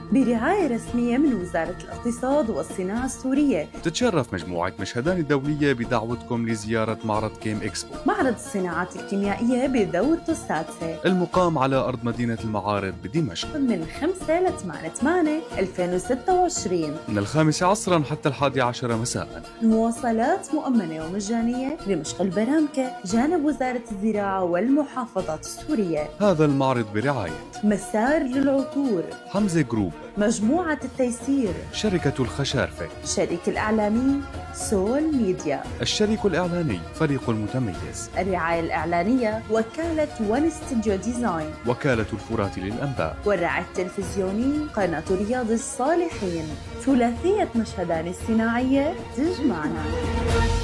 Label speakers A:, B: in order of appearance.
A: برعاية رسمية من وزارة الاقتصاد والصناعة السورية.
B: تتشرف مجموعة مشهدان الدولية بدعوتكم لزيارة معرض كيم إكسبو،
A: معرض الصناعات الكيميائية بدورته السادسة،
B: المقام على أرض مدينة المعارض بدمشق،
A: من 5 ل 8/8/2026،
B: من 5 عصرا حتى 11 مساء.
A: المواصلات مؤمنة ومجانية لمشق البرامكة جانب وزارة الزراعة والمحافظات السورية.
B: هذا المعرض برعاية
A: مسار للعطور،
B: حمزة جروب،
A: مجموعة التيسير،
B: شركة الخشارفة،
A: الشريك الإعلامي سول ميديا،
B: الشريك الإعلاني فريق المتميز،
A: الرعاية الإعلانية وكالة ون استوديو ديزاين،
B: وكالة الفرات للأنباء،
A: والرعاية التلفزيوني قناة رياض الصالحين. ثلاثية مشهدان الصناعية تجمعنا.